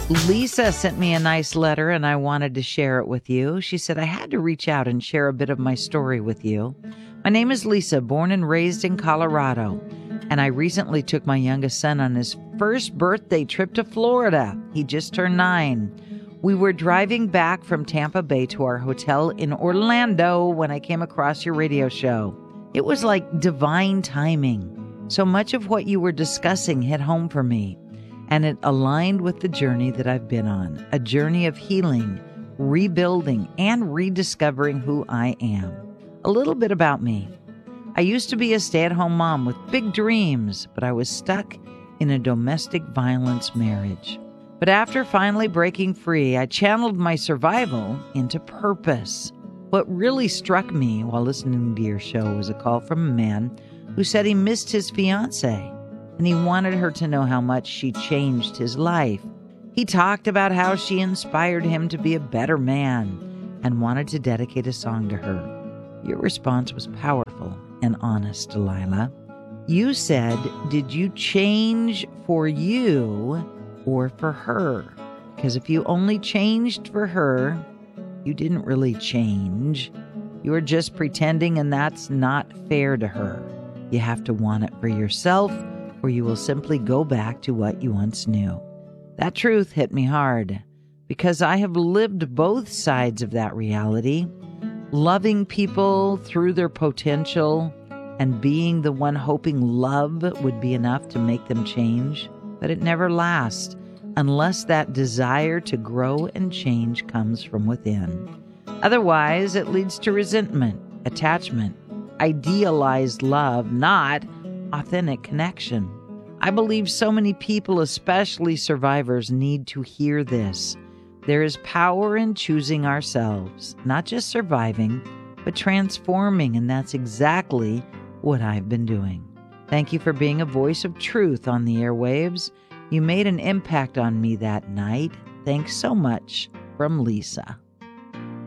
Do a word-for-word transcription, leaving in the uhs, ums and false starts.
Lisa sent me a nice letter and I wanted to share it with you. She said, I had to reach out and share a bit of my story with you. My name is Lisa, born and raised in Colorado, and I recently took my youngest son on his first birthday trip to Florida. He just turned nine. We were driving back from Tampa Bay to our hotel in Orlando when I came across your radio show. It was like divine timing. So much of what you were discussing hit home for me, and it aligned with the journey that I've been on, a journey of healing, rebuilding, and rediscovering who I am. A little bit about me. I used to be a stay-at-home mom with big dreams, but I was stuck in a domestic violence marriage. But after finally breaking free, I channeled my survival into purpose. What really struck me while listening to your show was a call from a man who said he missed his fiancée, and he wanted her to know how much she changed his life. He talked about how she inspired him to be a better man and wanted to dedicate a song to her. Your response was powerful and honest, Delilah. You said, did you change for you or for her? Because if you only changed for her, you didn't really change. You were just pretending, and that's not fair to her. You have to want it for yourself, or you will simply go back to what you once knew. That truth hit me hard, because I have lived both sides of that reality, loving people through their potential and being the one hoping love would be enough to make them change. But it never lasts unless that desire to grow and change comes from within. Otherwise, it leads to resentment, attachment, idealized love, not authentic connection. I believe so many people, especially survivors, need to hear this. There is power in choosing ourselves, not just surviving, but transforming, and that's exactly what I've been doing. Thank you for being a voice of truth on the airwaves. You made an impact on me that night. Thanks so much. From Lisa.